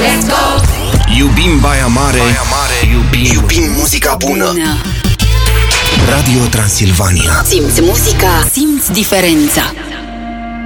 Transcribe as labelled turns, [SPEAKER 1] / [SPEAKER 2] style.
[SPEAKER 1] Let's go!
[SPEAKER 2] Iubim Baia Mare, iubim muzica bună. Radio Transilvania.
[SPEAKER 3] Simți muzica, simți diferența.